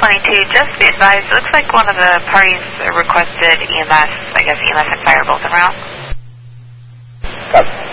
22, just be advised, it looks like one of the parties requested EMS, I guess EMS and fire both around. Copy.